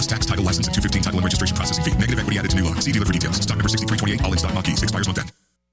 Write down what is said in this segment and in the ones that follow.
plus tax, title, license, and 215 title and registration processing fee. Negative equity added to new loan. See dealer for details. Stock number 6328. All in stock. Marquis. Expires month end.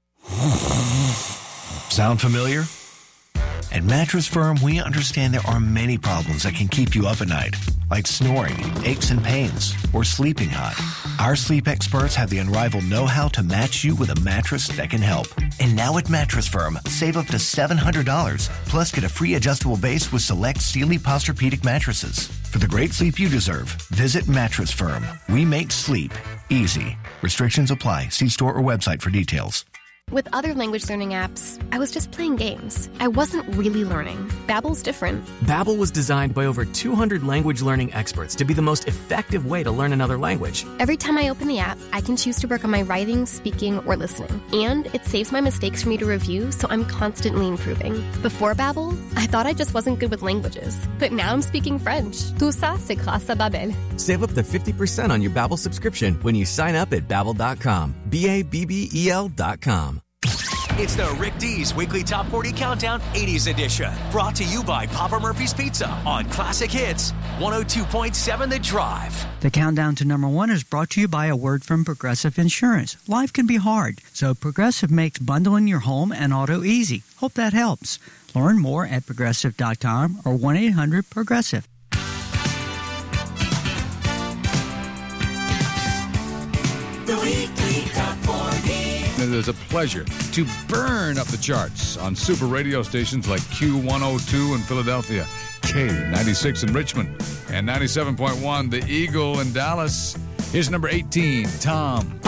Sound familiar? At Mattress Firm, we understand there are many problems that can keep you up at night, like snoring, aches and pains, or sleeping hot. Our sleep experts have the unrivaled know-how to match you with a mattress that can help. And now at Mattress Firm, save up to $700, plus get a free adjustable base with select Sealy Posturepedic mattresses. For the great sleep you deserve, visit Mattress Firm. We make sleep easy. Restrictions apply. See store or website for details. With other language learning apps, I was just playing games. I wasn't really learning. Babbel's different. Babbel was designed by over 200 language learning experts to be the most effective way to learn another language. Every time I open the app, I can choose to work on my writing, speaking, or listening. And it saves my mistakes for me to review, so I'm constantly improving. Before Babbel, I thought I just wasn't good with languages. But now I'm speaking French. Tout ça, c'est grâce à Babbel. Save up to 50% on your Babbel subscription when you sign up at Babbel.com. Babbel.com. It's the Rick D's Weekly Top 40 Countdown 80s Edition. Brought to you by Papa Murphy's Pizza on Classic Hits 102.7 The Drive. The countdown to number 1 is brought to you by a word from Progressive Insurance. Life can be hard, so Progressive makes bundling your home and auto easy. Hope that helps. Learn more at Progressive.com or 1-800-PROGRESSIVE. The Weekly Top 40. It is a pleasure to burn up the charts on super radio stations like Q102 in Philadelphia, K96 in Richmond, and 97.1 The Eagle in Dallas. Here's number 18, Tom